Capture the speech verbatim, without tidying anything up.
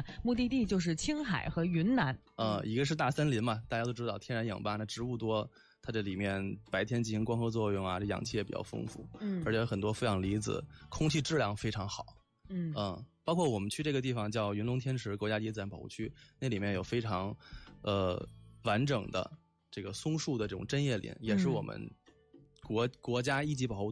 呢，目的地就是青海和云南。 呃，一个是大森林嘛，大家都知道天然氧吧，那植物多，它这里面白天进行光合作用啊，这氧气也比较丰富，嗯，而且有很多负氧离子，空气质量非常好，嗯嗯、呃，包括我们去这个地方叫云龙天池国家级自然保护区，那里面有非常呃完整的这个松树的这种针叶林，也是我们国国家一级保护